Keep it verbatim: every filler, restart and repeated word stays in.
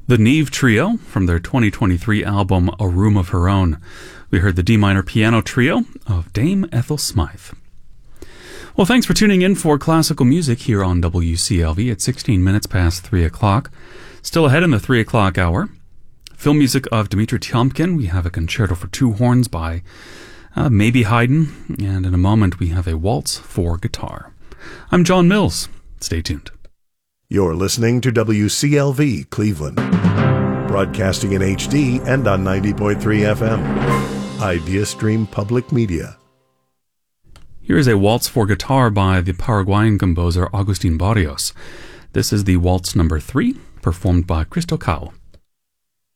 The Neve Trio from their twenty twenty-three album A Room of Her Own. We heard the D minor piano trio of Dame Ethel Smythe. Well, thanks for tuning in for classical music here on W C L V at sixteen minutes past three o'clock. Still ahead in the three o'clock hour, film music of Dmitri Tiomkin. We have a concerto for two horns by uh, maybe Haydn, and in a moment we have a waltz for guitar. I'm John Mills. Stay tuned. You're listening to W C L V Cleveland, broadcasting in H D and on ninety point three F M. IdeaStream Public Media. Here is a waltz for guitar by the Paraguayan composer Agustin Barrios. This is the waltz number three, performed by Cristo Cao.